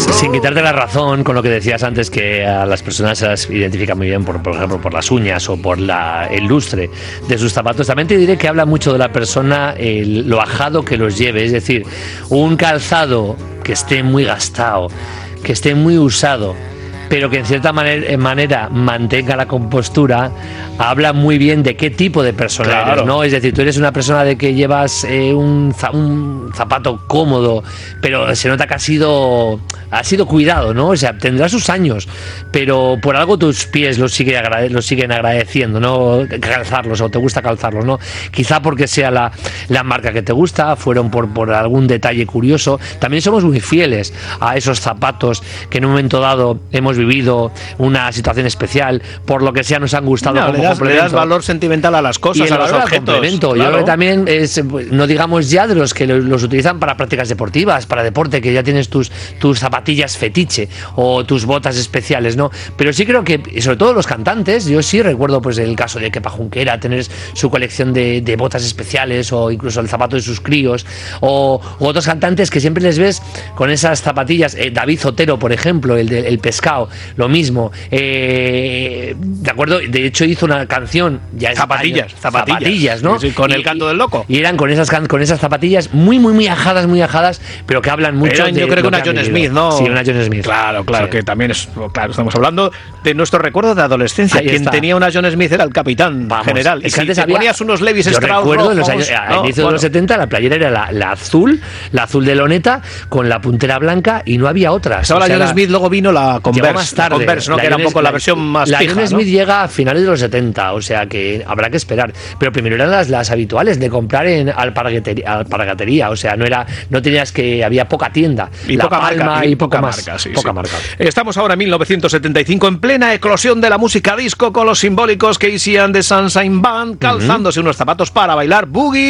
Sin quitarte la razón con lo que decías antes, que a las personas se las identifica muy bien, por ejemplo, por las uñas o por el lustre de sus zapatos, también te diré que habla mucho de la persona, lo ajado que los lleve. Es decir, un calzado que esté muy gastado, que esté muy usado, pero que en cierta manera mantenga la compostura, habla muy bien de qué tipo de persona eres, ¿no? Es decir, tú eres una persona de que llevas un zapato cómodo, pero se nota que ha sido cuidado, ¿no? O sea, tendrá sus años, pero por algo tus pies los siguen agradeciendo, ¿no? Calzarlos, o te gusta calzarlos, ¿no? Quizá porque sea la marca que te gusta, fueron por algún detalle curioso. También somos muy fieles a esos zapatos que en un momento dado hemos vivido una situación especial, por lo que sea nos han gustado, como complemento. Le das valor sentimental a las cosas, y a los objetos. Claro. Yo creo que también no digamos ya de los que los utilizan para prácticas deportivas, para deporte, que ya tienes tus zapatillas fetiche o tus botas especiales, ¿no? Pero sí creo que, sobre todo los cantantes, yo sí recuerdo pues el caso de Kepa Junquera, tener su colección de botas especiales, o incluso el zapato de sus críos, o otros cantantes que siempre les ves con esas zapatillas. David Zotero, por ejemplo, el Pescado, lo mismo. ¿De acuerdo? De hecho hizo una canción, ya zapatillas, ¿no? Sí, con el canto del loco. Y eran con esas zapatillas muy ajadas, pero que hablan mucho yo creo que una John Smith, ¿no? Sí, una John Smith. Claro, sí. Que también es... Claro, estamos hablando de nuestro recuerdo de adolescencia. Quien tenía una John Smith era el capitán general. Es que antes ponías unos Levi's Strauss rojos... Yo recuerdo en los años, a inicios de los 70, la playera era la azul de loneta, con la puntera blanca, y no había otras. Ahora la John Smith, luego vino la Converse. Más tarde. Converse, ¿no? Que era un poco la versión más la fija, John Smith, ¿no? llega a finales de los 70, o sea que habrá que esperar. Pero primero eran las habituales de comprar en alpargatería, o sea, no tenías que... Había poca tienda. Y la poca Palma marca. Y poca más. Marca, sí, poca sí. marca. Estamos ahora en 1975, en plena eclosión de la música disco, con los simbólicos Casey and the Sunshine Band, calzándose unos zapatos para bailar boogie.